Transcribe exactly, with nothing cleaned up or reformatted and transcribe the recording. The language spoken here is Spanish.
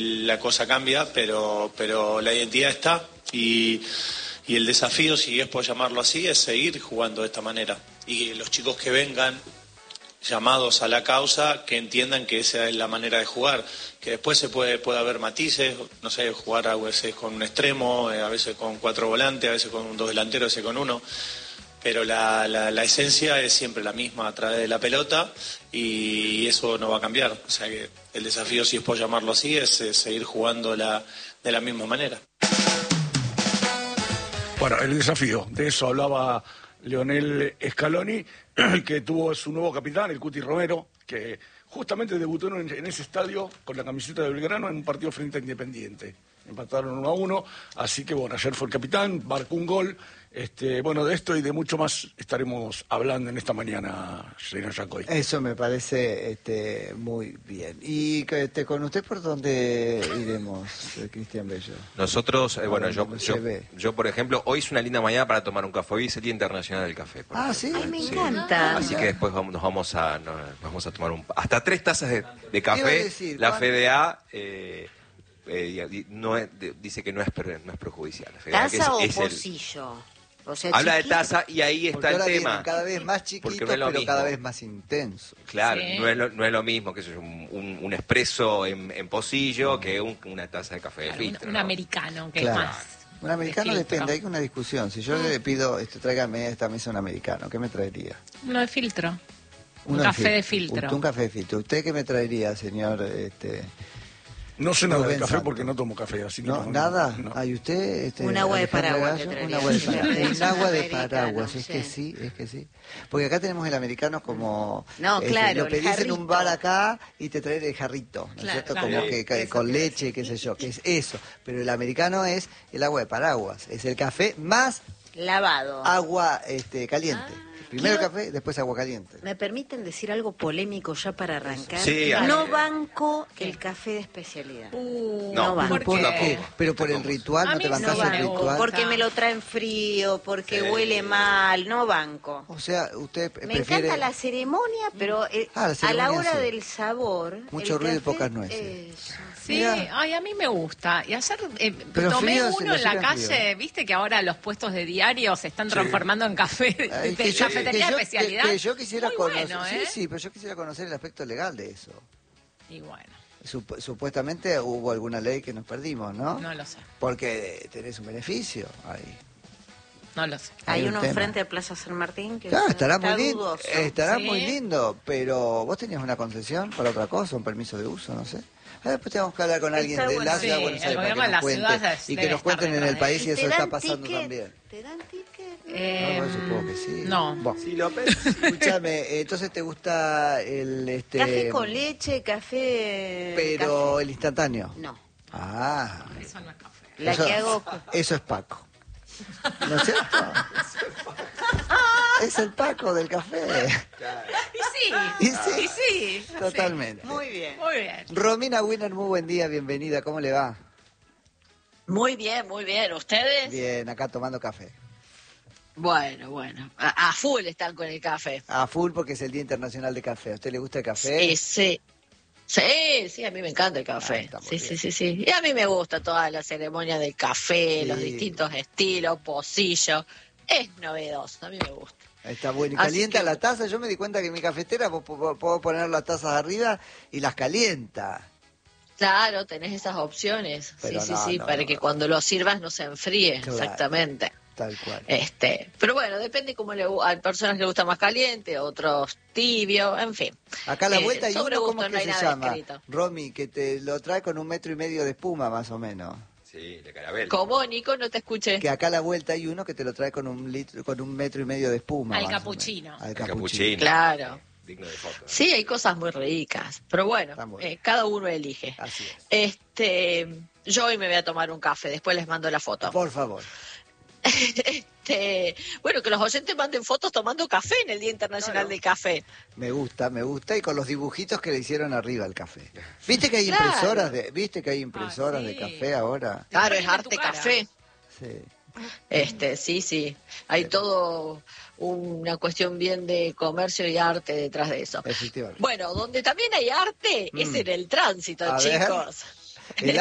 la cosa cambia, pero, pero la identidad está y, y el desafío, si es por llamarlo así, es seguir jugando de esta manera. Y los chicos que vengan llamados a la causa, que entiendan que esa es la manera de jugar, que después se puede, puede haber matices, no sé, jugar a veces con un extremo, a veces con cuatro volantes, a veces con dos delanteros, a veces con uno, pero la, la, la esencia es siempre la misma a través de la pelota y eso no va a cambiar. O sea que el desafío, si es por llamarlo así, es, es seguir jugando la, de la misma manera. Bueno, el desafío, de eso hablaba Leonel Scaloni, que tuvo su nuevo capitán, el Cuti Romero, que justamente debutó en, en ese estadio con la camiseta de Belgrano en un partido frente a Independiente. Empataron uno a uno, así que bueno, ayer fue el capitán, marcó un gol. Este, bueno, de esto y de mucho más estaremos hablando en esta mañana, señor Yancoy. Eso me parece este, muy bien. ¿Y este, con usted por dónde iremos, Cristian Bello? Nosotros, eh, bueno, yo, yo, yo, por ejemplo, hoy es una linda mañana para tomar un café. Hoy es el Día Internacional del Café. Ah, ¿sí? Ay, me sí. encanta. Así que después vamos, nos vamos a nos vamos a tomar un, hasta tres tazas de, de café. Decir, la ¿cuándo? F D A eh, eh, no es, de, dice que no es, no es perjudicial. La F D A, ¿Taza que es, o es el, pocillo? O sea, habla chiquito. de taza y ahí está Porque el ahora tema. vienen cada vez más chiquitos, no es lo pero mismo. cada vez más intensos. Claro, Sí. no, es lo, no es lo mismo que eso es un, un, un expreso en, en pocillo que un, una taza de café de Claro, filtro. un, un ¿no? americano, que Claro. es más. Un americano de filtro. depende, hay una discusión. Si yo le pido, este, tráigame a esta mesa un americano, ¿qué me traería? Uno de filtro. Un Uno café fil- de filtro. Un, un café de filtro. ¿Usted qué me traería, señor? Este, No sé nada de Rubén café Santos. porque no tomo café, así que ¿No? no, ¿Nada? no. ¿Hay usted? Este, Un agua de Alejandra paraguas Gallo? le traería. Un agua de Sí, paraguas. sí, Un sí, agua de americano, paraguas, es sí. que sí, es que sí. Porque acá tenemos el americano como... No, este, claro, lo el pedís en jarrito. un bar acá y te traen el jarrito, ¿no es Claro, cierto? claro. Como que, que Eso con te leche, qué sé yo, que es eso. Pero el americano es el agua de paraguas, es el café más Lavado. agua este, caliente. Ah, Primero quiero- café, después agua caliente. ¿Me permiten decir algo polémico ya para arrancar? Sí, no dale. banco el café de especialidad. Uh, No, no banco. ¿por ¿Por qué? qué? Pero por el ritual, A ¿no mí te no bancás No el me banco, ritual? porque me lo traen frío, porque Sí. huele mal, no banco. O sea, usted Me prefiere... encanta la ceremonia, pero eh, Ah, la a la ceremonia hora sí. del sabor... Mucho el ruido y café, pocas nueces. eso. Sí, Mirá. ay, a mí me gusta. Y ayer eh, Pero tomé frío, se uno lo en la sirven calle, frío. viste que ahora los puestos de diario se están transformando en café, Ay, de que yo- cafetería que yo- de especialidad. Que, que yo quisiera Muy conocer, bueno, sí, ¿eh? sí, pero yo quisiera conocer el aspecto legal de eso. Y bueno, Sup- supuestamente hubo alguna ley que nos perdimos, ¿no? no lo sé, Porque tenés un beneficio ahí. no lo sé. Hay Hay un uno tema. enfrente de Plaza San Martín que Claro, está estará muy lindo, dudoso. estará Sí. muy lindo, pero vos tenías una concesión para otra cosa, un permiso de uso, no sé. Ah, después tenemos que hablar con alguien Está de bueno, la sí, ciudad de el Buenos Aires para gobierno que de nos la cuente ciudad y debe que nos estar cuenten en el detrás de país ¿Y si eso te está dan pasando ticket? también. ¿Te dan ticket? Eh, No, supongo que sí. no. Bueno, Sí, López. escúchame, eh, entonces te gusta el este Café con leche, café... pero café. el instantáneo. No, Ah, Eso no es café. la eso, que hago... eso es Paco. ¿No es cierto? Es el Paco del café. Y sí, Y sí. y sí. Totalmente. Muy bien. Muy bien. Romina Winner, muy buen día, bienvenida. ¿Cómo le va? Muy bien, muy bien. ¿Ustedes? Bien, acá tomando café. Bueno, bueno. A, a full están con el café. A full porque es el Día Internacional de Café. ¿A usted le gusta el café? Sí, sí. Sí, sí, a mí me encanta el Ah, café. está muy Sí, bien. sí, sí, sí. Y a mí me gusta toda la ceremonia del café, Sí. los distintos estilos, pocillos. Es novedoso, a mí me gusta. Está bueno. ¿Y Así calienta que- la taza? Yo me di cuenta que en mi cafetera po- po- puedo poner las tazas arriba y las calienta. Claro, tenés esas opciones. Pero sí, sí, no, sí, no, para no, que no. cuando lo sirvas no se enfríe. Claro. Exactamente. Tal cual. Este, pero bueno, depende cómo le gu- hay personas que le gusta más caliente, otros tibio, en fin. Acá a la Eh, vuelta hay sobre uno, ¿cómo gusto es no que hay se nada llama? escrito. Romy, que te lo trae con un metro y medio de espuma, más o menos. Sí, de carabel. ¿Cómo, Nico? No te escuché. Que acá a la vuelta hay uno que te lo trae con un litro, con un metro y medio de espuma. Al más o capuchino. menos. Al El capuchino. capuchino. Claro. Digno de foto. Sí, hay cosas muy ricas, pero bueno, Está muy bien. eh, cada uno elige. Así es. Este, yo hoy me voy a tomar un café, después les mando la foto. Por favor. Este, bueno, que los oyentes manden fotos tomando café en el Día Internacional Claro. del Café. Me gusta, me gusta. Y con los dibujitos que le hicieron arriba al café. ¿Viste que hay Claro. impresoras de, ¿viste que hay impresoras Ah, de sí. café ahora? Claro, es ponen en tu arte cara. café. Sí. Este, sí, sí. Hay todo una cuestión bien de comercio y arte detrás de eso. Efectivamente. Bueno, donde también hay arte es Mm. en el tránsito, A ver. chicos. El